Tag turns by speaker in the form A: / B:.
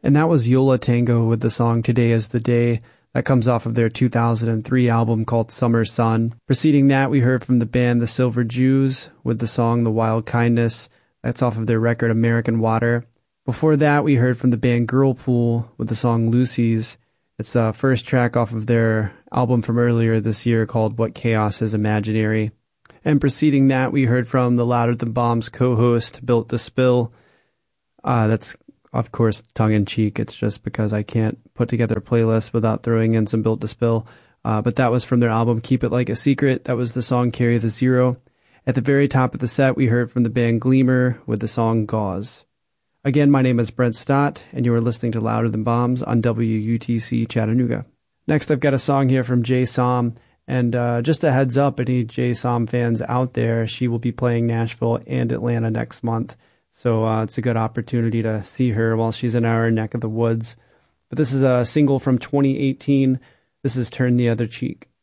A: And that was Yola Tango with the song Today is the Day. That comes off of their 2003 album called Summer Sun. Preceding that, we heard from the band The Silver Jews with the song The Wild Kindness. That's off of their record American Water. Before that, we heard from the band Girlpool with the song Lucy's. It's the first track off of their album from earlier this year called What Chaos is Imaginary. And preceding that, we heard from the Louder Than Bombs co-host, Built to Spill. That's, of course, tongue-in-cheek. It's just because I can't put together a playlist without throwing in some Built to Spill. But that was from their album Keep It Like a Secret. That was the song Carry the Zero. At the very top of the set, we heard from the band Gleamer with the song Gauze. Again, my name is Brent Stott, and you are listening to Louder Than Bombs on WUTC Chattanooga. Next, I've got a song here from Jay Som. And just a heads up, any Jay Som fans out there, she will be playing Nashville and Atlanta next month. So it's a good opportunity to see her while she's in our neck of the woods. But this is a single from 2018. This is Turn the Other Cheek.